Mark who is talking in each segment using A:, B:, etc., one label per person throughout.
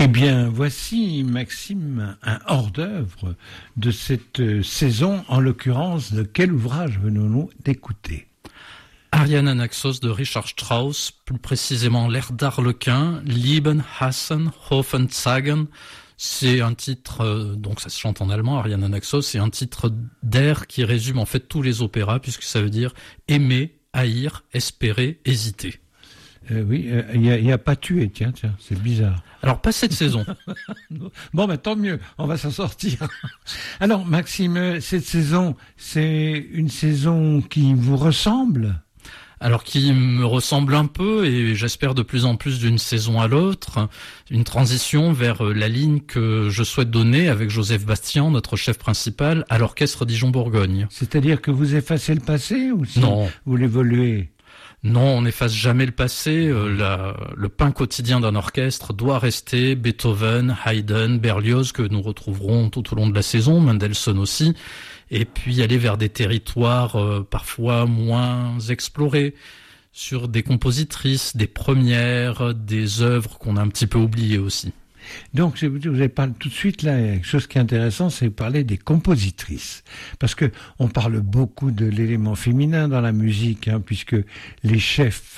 A: Eh bien, voici, Maxime, un hors-d'œuvre de cette saison, en l'occurrence, de quel ouvrage venons-nous d'écouter ?
B: Ariane Anaxos de Richard Strauss, plus précisément L'air d'Arlequin, Lieben, Hassen, Hoffen, Zagen. C'est un titre, donc ça se chante en allemand, Ariane Anaxos, c'est un titre d'air qui résume en fait tous les opéras, puisque ça veut dire aimer, haïr, espérer, hésiter.
A: Oui, il y a pas tué, tiens, c'est bizarre.
B: Alors, pas cette saison.
A: Bon, tant mieux, on va s'en sortir. Alors, Maxime, cette saison, c'est une saison qui vous ressemble ?
B: Alors, qui me ressemble un peu, et j'espère de plus en plus d'une saison à l'autre, une transition vers la ligne que je souhaite donner avec Joseph Bastian, notre chef principal, à l'orchestre Dijon-Bourgogne.
A: C'est-à-dire que vous effacez le passé ou si
B: Non.
A: Vous l'évoluez ?
B: Non, on n'efface jamais le passé. Le pain quotidien d'un orchestre doit rester Beethoven, Haydn, Berlioz, que nous retrouverons tout au long de la saison, Mendelssohn aussi, et puis aller vers des territoires parfois moins explorés, sur des compositrices, des premières, des œuvres qu'on a un petit peu oubliées aussi.
A: Donc, vous avez parlé tout de suite, là, quelque chose qui est intéressant, c'est parler des compositrices. Parce que on parle beaucoup de l'élément féminin dans la musique, puisque les chefs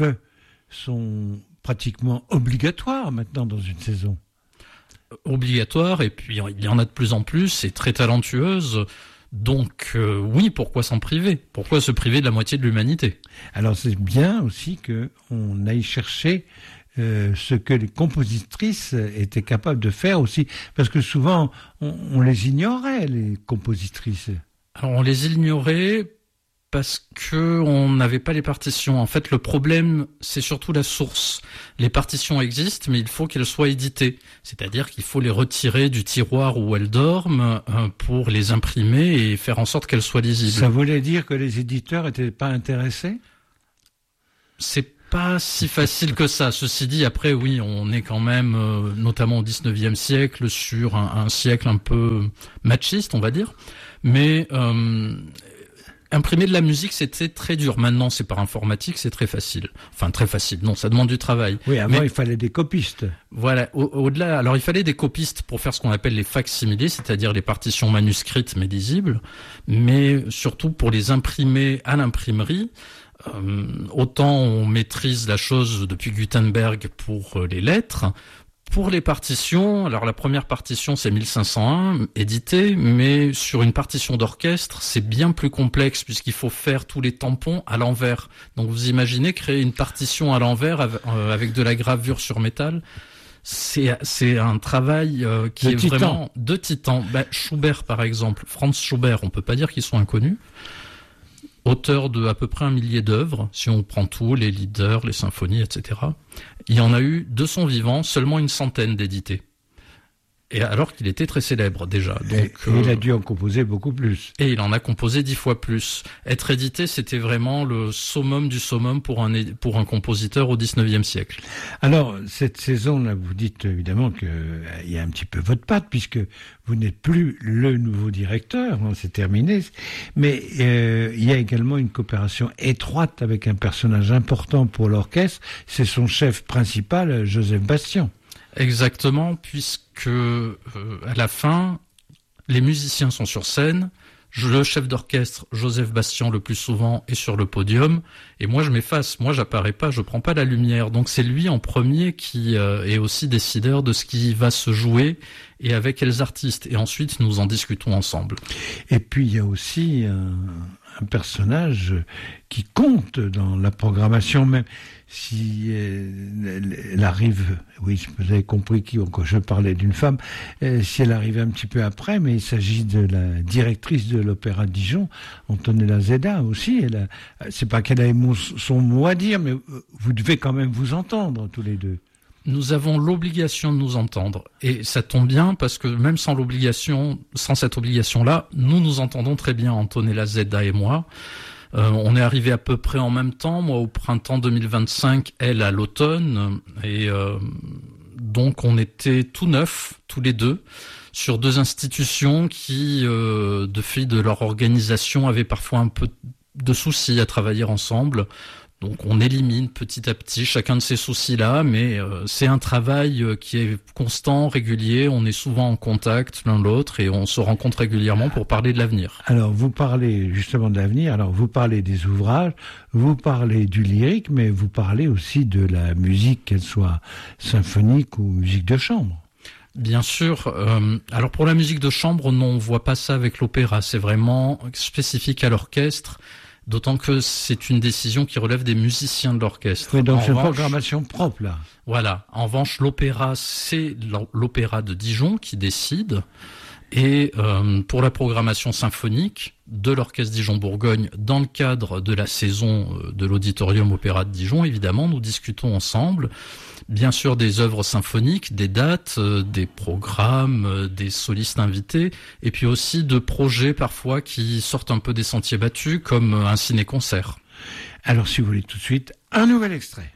A: sont pratiquement obligatoires maintenant dans une saison.
B: Obligatoires, et puis il y en a de plus en plus, et très talentueuses. Donc oui, pourquoi s'en priver ? Pourquoi se priver de la moitié de l'humanité ? Alors
A: c'est bien aussi qu'on aille chercher ce que les compositrices étaient capables de faire aussi, parce que souvent on les ignorait, les compositrices.
B: Alors on les ignorait parce que on n'avait pas les partitions. En fait, le problème, c'est surtout la source. Les partitions existent, mais il faut qu'elles soient éditées. C'est-à-dire qu'il faut les retirer du tiroir où elles dorment pour les imprimer et faire en sorte qu'elles soient lisibles.
A: Ça voulait dire que les éditeurs n'étaient pas intéressés ?
B: C'est pas si facile que ça. Ceci dit, après, oui, on est quand même, notamment au 19e siècle, sur un siècle un peu machiste, on va dire. Mais imprimer de la musique, c'était très dur. Maintenant, c'est par informatique, c'est très facile. Enfin, très facile. Non, ça demande du travail.
A: Oui, avant, il fallait des copistes.
B: Voilà. Au-delà, alors il fallait des copistes pour faire ce qu'on appelle les facsimilés, c'est-à-dire les partitions manuscrites mais lisibles, mais surtout pour les imprimer à l'imprimerie. Autant on maîtrise la chose depuis Gutenberg pour les lettres. Pour les partitions, alors la première partition c'est 1501, édité, mais sur une partition d'orchestre, c'est bien plus complexe puisqu'il faut faire tous les tampons à l'envers. Donc vous imaginez créer une partition à l'envers avec de la gravure sur métal, c'est un travail qui est vraiment de titan. Schubert par exemple, Franz Schubert, on peut pas dire qu'ils sont inconnus. Auteur de à peu près 1 millier d'œuvres, si on prend tout, les leaders, les symphonies, etc. Il y en a eu, de son vivant, seulement 100 d'édités. Et alors qu'il était très célèbre déjà. Donc,
A: et il a dû en composer beaucoup plus.
B: Et il en a composé 10 fois plus. Être édité, c'était vraiment le summum du summum pour un compositeur au 19e siècle.
A: Alors, cette saison-là, vous dites évidemment qu'il y a un petit peu votre patte, puisque vous n'êtes plus le nouveau directeur, c'est terminé. Mais il y a également une coopération étroite avec un personnage important pour l'orchestre. C'est son chef principal, Joseph Bastian.
B: Exactement, puisque à la fin, les musiciens sont sur scène, le chef d'orchestre, Joseph Bastian, le plus souvent, est sur le podium, et moi je m'efface, moi j'apparais pas, je prends pas la lumière. Donc c'est lui en premier qui est aussi décideur de ce qui va se jouer et avec quels artistes, et ensuite nous en discutons ensemble.
A: Et puis il y a aussi un personnage qui compte dans la programmation, même si elle arrive, oui, vous avez compris quand je parlais d'une femme, si elle arrive un petit peu après, mais il s'agit de la directrice de l'Opéra de Dijon, Antonella Zeda aussi. C'est pas qu'elle a son mot à dire, mais vous devez quand même vous entendre tous les deux.
B: Nous avons l'obligation de nous entendre. Et ça tombe bien parce que même sans cette obligation-là, nous nous entendons très bien, Antonella Zeda et moi. On est arrivé à peu près en même temps, moi au printemps 2025, elle à l'automne. Et donc on était tout neufs, tous les deux, sur deux institutions qui, de fait de leur organisation, avaient parfois un peu de soucis à travailler ensemble. Donc on élimine petit à petit chacun de ces soucis-là, mais c'est un travail qui est constant, régulier. On est souvent en contact l'un l'autre et on se rencontre régulièrement pour parler de l'avenir.
A: Alors vous parlez justement de l'avenir, alors vous parlez des ouvrages, vous parlez du lyrique, mais vous parlez aussi de la musique, qu'elle soit symphonique ou musique de chambre.
B: Bien sûr. Alors pour la musique de chambre, non, on voit pas ça avec l'opéra. C'est vraiment spécifique à l'orchestre. D'autant que c'est une décision qui relève des musiciens de l'orchestre.
A: Oui, donc c'est une programmation propre, là.
B: Voilà. En revanche, l'opéra, c'est l'opéra de Dijon qui décide. Et pour la programmation symphonique de l'Orchestre Dijon-Bourgogne, dans le cadre de la saison de l'Auditorium Opéra de Dijon, évidemment, nous discutons ensemble, bien sûr, des œuvres symphoniques, des dates, des programmes, des solistes invités, et puis aussi de projets parfois qui sortent un peu des sentiers battus, comme un ciné-concert.
A: Alors, si vous voulez tout de suite, un nouvel extrait.